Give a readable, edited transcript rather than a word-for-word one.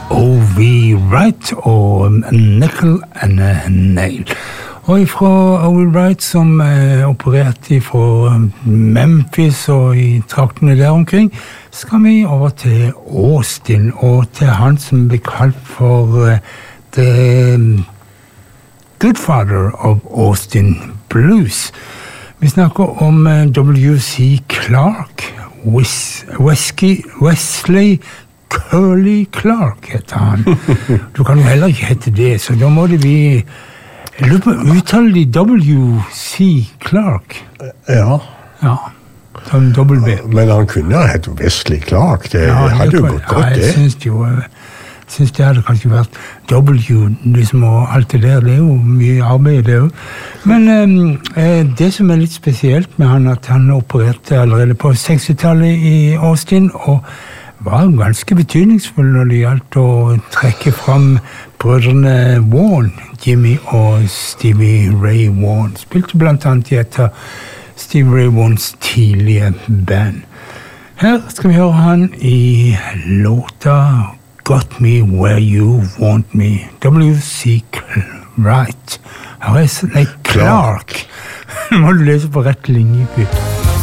O.V. Wright og Nickel and a Nail. Og fra O.V. Wright som opererte fra Memphis og i traktene der omkring, skal vi over til Austin og til han som blir kalt for The Godfather of Austin Blues. Vi snakker om W.C. Clark, Wesley Curly Clark heter han. Du kan jo heller ikke hete det, så da må det bli... Jeg lurer på, uttaler de W.C. Clark? Ja. Ja, som W. Men han kunne ha hett Wesley Clark, det hadde jo gått godt, det. Jeg synes det hadde kanskje vært W, liksom, og alt det der, det jo mye arbeid det jo. Men det som litt spesielt med han, at han opererte allerede på 60-tallet i Austin, og var ganske betydningsfull når det gjaldt å trekke fram brødrene Vaughan, Jimmy og Stevie Ray Vaughan. Spilte blant annet i et av Stevie Ray Vaughans tidlige band. Her skal vi høre han i låta Got Me Where You Want Me, W.C. Wright. Her Clark. Nå må du lese på rett linje.